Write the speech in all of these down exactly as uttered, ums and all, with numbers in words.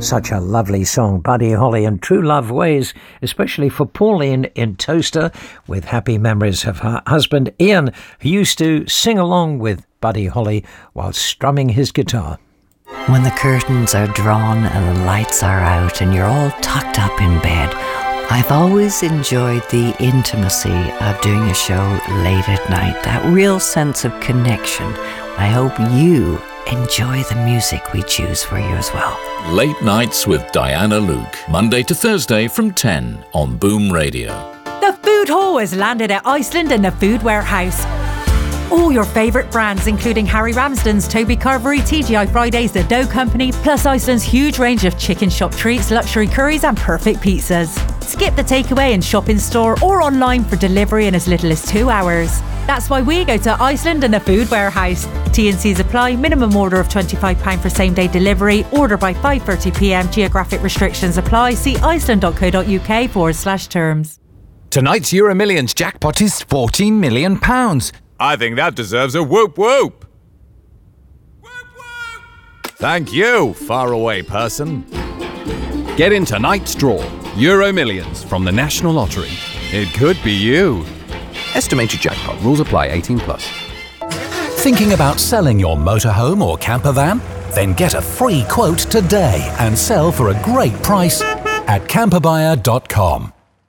Such a lovely song, Buddy Holly, and True Love Ways, especially for Pauline in Toaster, with happy memories of her husband Ian, who used to sing along with Buddy Holly while strumming his guitar. When the curtains are drawn and the lights are out and you're all tucked up in bed, I've always enjoyed the intimacy of doing a show late at night, that real sense of connection. I hope you enjoy the music we choose for you as well. Late Nights with Diana Luke, Monday to Thursday from ten on Boom Radio. The Food Hall has landed at Iceland in the Food Warehouse. All your favourite brands, including Harry Ramsden's, Toby Carvery, T G I Fridays, The Dough Company, plus Iceland's huge range of chicken shop treats, luxury curries and perfect pizzas. Skip the takeaway and shop in store or online for delivery in as little as two hours. That's why we go to Iceland and the Food Warehouse. T and C's apply. Minimum order of twenty-five pounds for same day delivery. Order by five thirty p m. Geographic restrictions apply. See iceland.co.uk forward slash terms. Tonight's Euro Millions jackpot is fourteen million pounds. I think that deserves a whoop whoop. Whoop whoop. Thank you, faraway person. Get in tonight's draw. Euro Millions from the National Lottery. It could be you. Estimated jackpot. Rules apply. eighteen plus. Thinking about selling your motorhome or camper van? Then get a free quote today and sell for a great price at camper buyer dot com.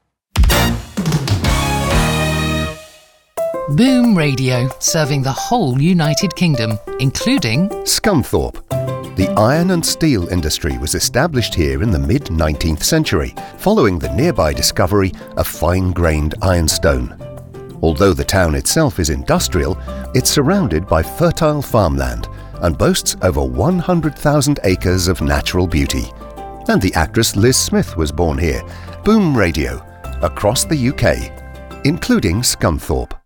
Boom Radio, serving the whole United Kingdom, including Scunthorpe. The iron and steel industry was established here in the mid-nineteenth century, following the nearby discovery of fine-grained ironstone. Although the town itself is industrial, it's surrounded by fertile farmland and boasts over one hundred thousand acres of natural beauty. And the actress Liz Smith was born here. Boom Radio, across the U K, including Scunthorpe.